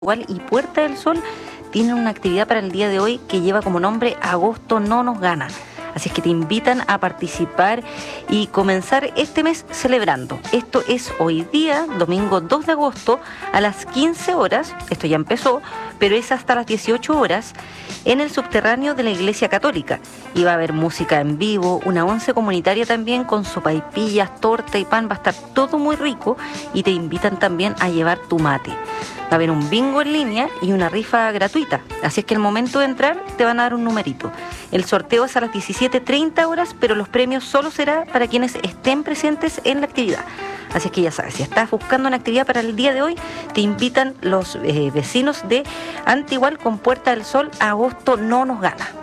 Igual y Puerta del Sol tienen una actividad para el día de hoy que lleva como nombre Agosto no nos gana. Así es que te invitan a participar y comenzar este mes celebrando. Esto es hoy día, domingo 2 de agosto, a las 15 horas, esto ya empezó, pero es hasta las 18 horas, en el subterráneo de la Iglesia Católica. Y va a haber música en vivo, una once comunitaria también con sopaipillas, torta y pan, va a estar todo muy rico y te invitan también a llevar tu mate. Va a haber un bingo en línea y una rifa gratuita. Así es que al momento de entrar te van a dar un numerito. El sorteo es a las 17:30 horas, pero los premios solo será para quienes estén presentes en la actividad. Así es que ya sabes, si estás buscando una actividad para el día de hoy, te invitan los vecinos de Antigual con Puerta del Sol. Agosto no nos gana.